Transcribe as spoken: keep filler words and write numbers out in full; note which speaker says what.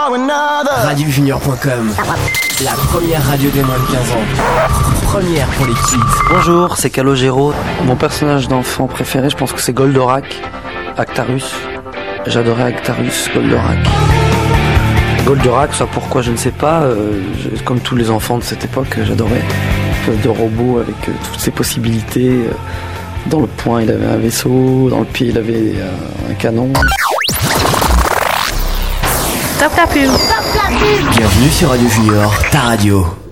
Speaker 1: radio junior point com, la première radio des moins de quinze ans. Première pour les kids.
Speaker 2: Bonjour, c'est Calogero. Mon personnage d'enfant préféré, je pense que c'est Goldorak, Actarus. J'adorais Actarus, Goldorak. Goldorak, ça pourquoi je ne sais pas, euh, je, comme tous les enfants de cette époque, j'adorais. Une espèce de robot avec euh, toutes ses possibilités. Euh, dans le poing, il avait un vaisseau, dans le pied, il avait euh, un canon.
Speaker 3: Top la pub. Top la pub.
Speaker 1: Bienvenue sur Radio Junior, ta radio.